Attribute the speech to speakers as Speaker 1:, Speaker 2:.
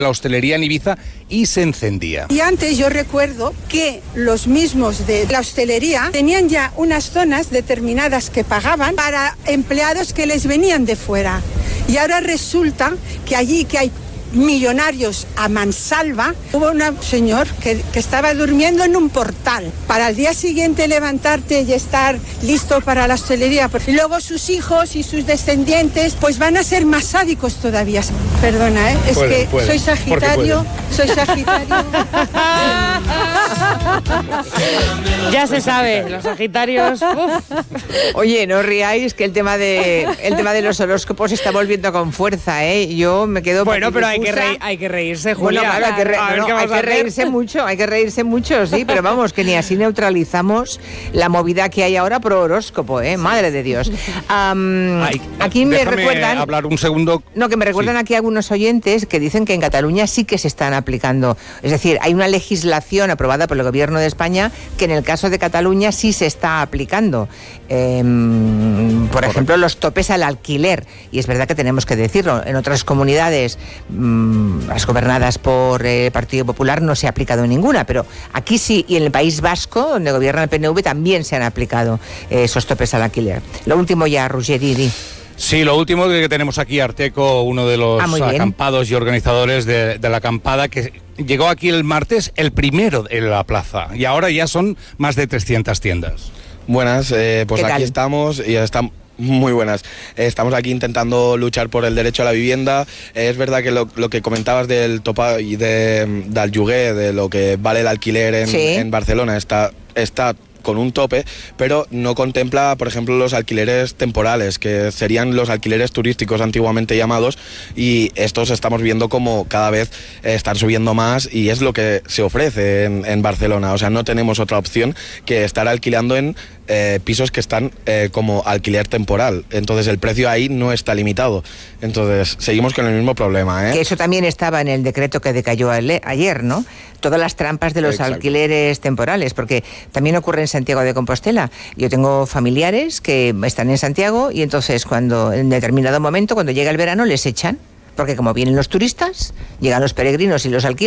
Speaker 1: la hostelería en Ibiza y se encendía.
Speaker 2: Y antes yo recuerdo que los mismos de la hostelería tenían ya unas zonas determinadas que pagaban para empleados que les venían de fuera. Y ahora resulta que allí que hay millonarios a mansalva, hubo un señor que estaba durmiendo en un portal para al día siguiente levantarte y estar listo para la hostelería. Y luego sus hijos y sus descendientes pues van a ser más sádicos todavía. Perdona, es que soy Sagitario.
Speaker 3: Ya se sabe, los Sagitarios.
Speaker 4: Oye, no ríais que el tema de los horóscopos está volviendo con fuerza, ¿eh? Yo me quedo.
Speaker 3: Bueno, pero hay que reírse, Julia.
Speaker 4: Bueno, claro, hay que reírse mucho, sí, pero vamos, que ni así neutralizamos la movida que hay ahora pro horóscopo, ¿eh? Madre de Dios. Aquí me recuerdan.
Speaker 1: Hablar un segundo.
Speaker 4: No, que me recuerdan aquí algunos oyentes que dicen que en Cataluña sí que se están aplicando. Es decir, hay una legislación aprobada por el Gobierno de España que en el caso de Cataluña sí se está aplicando. Por ejemplo, los topes al alquiler. Y es verdad que tenemos que decirlo. En otras comunidades, las gobernadas por el Partido Popular, no se ha aplicado ninguna, pero aquí sí, y en el País Vasco, donde gobierna el PNV, también se han aplicado esos topes al alquiler. Lo último ya, Roger, di.
Speaker 1: Sí, lo último que tenemos aquí, Arteco, uno de los acampados y organizadores de la acampada, que llegó aquí el martes, el primero en la plaza, y ahora ya son más de 300 tiendas.
Speaker 5: Buenas, pues aquí estamos y estamos... Muy buenas. Estamos aquí intentando luchar por el derecho a la vivienda. Es verdad que lo que comentabas del topa y del lloguer, de lo que vale el alquiler en Barcelona, está con un tope, pero no contempla, por ejemplo, los alquileres temporales, que serían los alquileres turísticos antiguamente llamados, y estos estamos viendo como cada vez están subiendo más y es lo que se ofrece en Barcelona. O sea, no tenemos otra opción que estar alquilando en pisos que están como alquiler temporal. Entonces el precio ahí no está limitado. Entonces seguimos con el mismo problema, ¿eh?
Speaker 4: Que eso también estaba en el decreto que decayó ayer, ¿no? Todas las trampas de los alquileres temporales, porque también ocurre en Santiago de Compostela. Yo tengo familiares que están en Santiago y entonces cuando en determinado momento, cuando llega el verano, les echan, porque como vienen los turistas, llegan los peregrinos y los alquilan.